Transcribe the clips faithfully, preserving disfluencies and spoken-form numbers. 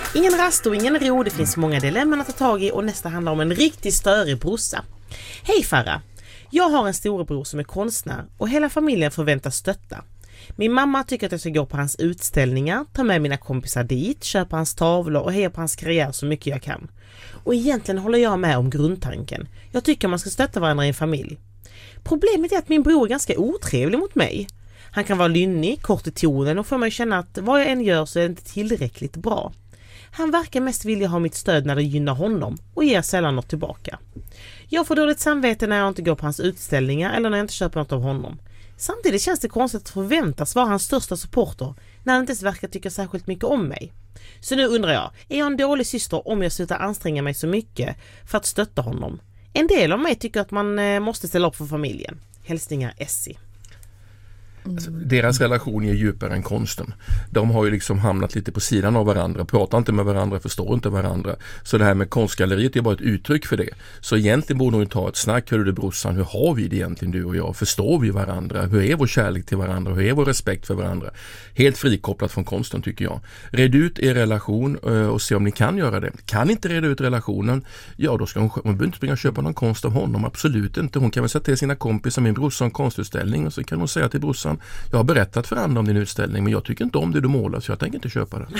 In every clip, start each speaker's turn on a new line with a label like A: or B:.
A: Ingen rast och ingen ro, det finns många dilemman att ta tag i och nästa handlar om en riktigt störig brorsa. Hej Farah, jag har en storebror som är konstnär och hela familjen förväntas stötta. Min mamma tycker att jag ska gå på hans utställningar, ta med mina kompisar dit, köpa hans tavlor och heja på hans karriär så mycket jag kan. Och egentligen håller jag med om grundtanken. Jag tycker man ska stötta varandra i en familj. Problemet är att min bror är ganska otrevlig mot mig. Han kan vara lynnig, kort i tonen och får mig känna att vad jag än gör så är det inte tillräckligt bra. Han verkar mest vilja ha mitt stöd när det gynnar honom och ger sällan något tillbaka. Jag får dåligt samvete när jag inte går på hans utställningar eller när jag inte köper något av honom. Samtidigt känns det konstigt att förväntas vara hans största supporter när han inte ens verkar tycka särskilt mycket om mig. Så nu undrar jag, är jag en dålig syster om jag slutar anstränga mig så mycket för att stötta honom? En del av mig tycker att man måste ställa upp för familjen. Hälsningar Essie.
B: Alltså, deras relation är djupare än konsten. De har ju liksom hamnat lite på sidan av varandra, pratar inte med varandra, förstår inte varandra. Så det här med konstgalleriet är bara ett uttryck för det. Så egentligen borde hon ju ta ett snack, hör du brorsan, hur har vi det egentligen du och jag? Förstår vi varandra? Hur är vår kärlek till varandra? Hur är vår respekt för varandra? Helt frikopplat från konsten tycker jag. Red ut er relation och se om ni kan göra det. Kan inte reda ut relationen, ja då ska hon, hon behöver inte springa och köpa någon konst av honom, absolut inte. Hon kan väl säga till sina kompisar, min brorsan konstutställning, och så kan hon säga till brorsan, jag har berättat för andra om din utställning men jag tycker inte om det du målar så jag tänker inte köpa det.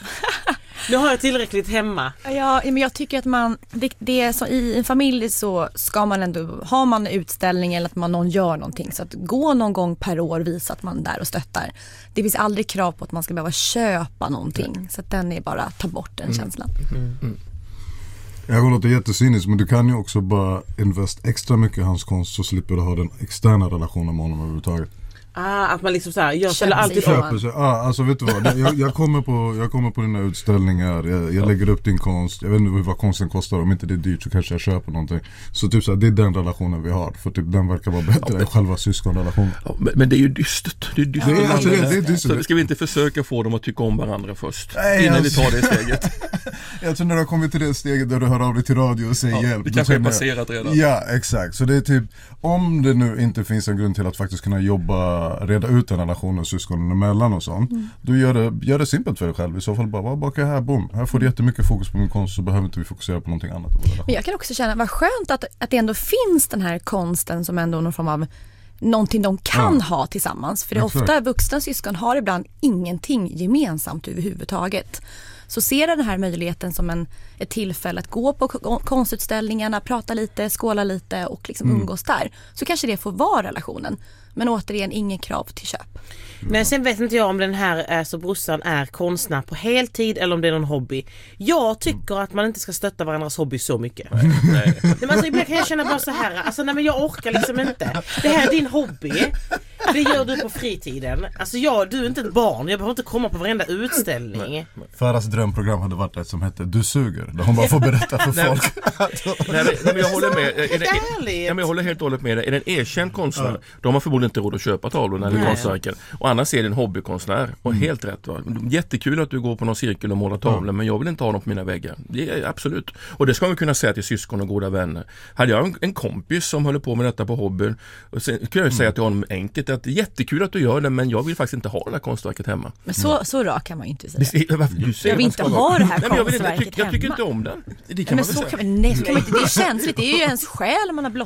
A: Nu har jag tillräckligt hemma.
C: Ja, men jag tycker att man det, det är så, i en familj så ska man ändå, har man en utställning eller att man någon gör någonting, så att gå någon gång per år, visa att man är där och stöttar. Det finns aldrig krav på att man ska behöva köpa någonting. Nej. Så att den är bara ta bort den mm. känslan.
B: Mm. Mm.
D: Jag låter jättecyniskt, men du kan ju också bara investera extra mycket i hans konst så slipper du ha den externa relationen med honom överhuvudtaget.
A: Ah, att man liksom så här, jag ställer alltid
D: köper sig. Ah, alltså vet du vad, jag, jag, kommer på, jag kommer på dina utställningar, jag, jag lägger upp din konst, jag vet inte vad konsten kostar, om inte det är dyrt så kanske jag köper någonting. Så typ så här, det är den relationen vi har, för typ den verkar vara bättre ja, än själva syskonrelationen.
B: Ja, men, men det är ju dystert. Det är dystert.
D: Ja, alltså, det, det är dystert.
B: Så ska vi inte försöka få dem att tycka om varandra först, nej, innan alltså, vi tar det steget.
D: Jag tror när du har kommit till det steget där du hör av dig till radio och säger ja, hjälp.
B: Det kanske är passerat redan.
D: Ja, exakt. Så det är typ, om det nu inte finns en grund till att faktiskt kunna jobba, reda ut den relationen syskonen emellan och sånt, mm. du gör det, gör det simpelt för dig själv. I så fall bara, vad bakar här, boom. Här får du jättemycket fokus på min konst, så behöver inte vi fokusera på någonting annat.
C: Men jag kan också känna, vad skönt att, att det ändå finns den här konsten som ändå någon form av någonting de kan ja. ha tillsammans. För det är ofta vuxna syskon har ibland ingenting gemensamt överhuvudtaget. Så ser den här möjligheten som en, ett tillfälle att gå på konstutställningarna, prata lite, skåla lite och liksom mm. umgås där. Så kanske det får vara relationen. Men återigen, ingen krav till köp.
A: Men sen vet inte jag om den här är så brorsan är konstnär på heltid eller om det är någon hobby. Jag tycker att man inte ska stötta varandras hobby så mycket. Nej, nej. Men alltså, ibland kan jag känna bara så här, alltså nej, men jag orkar liksom inte. Det här är din hobby. Det gör du på fritiden. Alltså jag, du är inte ett barn. Jag behöver inte komma på varenda utställning.
D: Farahs drömprogram hade varit ett som hette Du suger. Där hon bara får berätta för
B: nej,
D: folk.
B: Nej, men jag håller med. Är det, är, ja, men jag håller helt och hållet med. Är det en erkänd konstnär? Ja. De har förmodligen inte råd att köpa tavlorna eller konstverken. Och annars är det en hobbykonstnär. Och mm. helt rätt. Va? Jättekul att du går på någon cirkel och målar tavlor. Ja. Men jag vill inte ha dem på mina väggar. Det är absolut. Och det ska man kunna säga till syskon och goda vänner. Hade jag en, en kompis som håller på med detta på hobbyn. Och sen kan jag mm. säga till honom enkelt att det är jättekul att du gör det, men jag vill faktiskt inte ha det här konstverket hemma.
C: Men så, mm. så rak kan man ju inte säga.
B: Du säger
C: jag vill inte ha det här nej, konstverket
B: jag, vill inte, jag, tycker, jag tycker inte om den. Det kan
C: men
B: man
C: så
B: säga.
C: Kan man, nej, så kan man inte, det är känsligt. Det är ju ens själ man har blott.